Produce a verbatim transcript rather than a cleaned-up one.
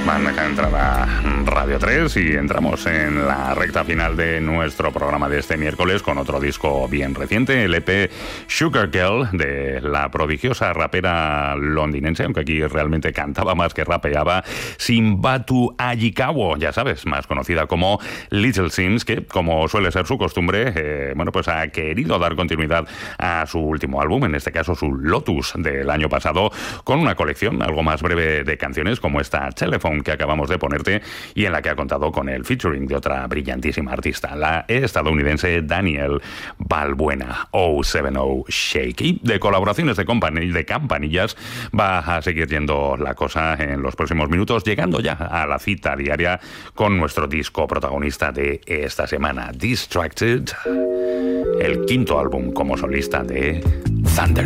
Guzmán, deja entrar a Radio tres y entramos en la recta final de nuestro programa de este miércoles con otro disco bien reciente, el E P Sugar Girl, de la prodigiosa rapera londinense, aunque aquí realmente cantaba más que rapeaba, Simbatu Ayikawo, ya sabes, más conocida como Little Sims, que, como suele ser su costumbre, eh, bueno, pues ha querido dar continuidad a su último álbum, en este caso su Lotus del año pasado, con una colección algo más breve de canciones como esta Telephone que acabamos de ponerte y en la que ha contado con el featuring de otra brillantísima artista, la estadounidense Danielle Balbuena, O setenta Shake. Y de colaboraciones de, company, de campanillas va a seguir yendo la cosa en los próximos minutos, llegando ya a la cita diaria con nuestro disco protagonista de esta semana, Distracted, el quinto álbum como solista de Thunder.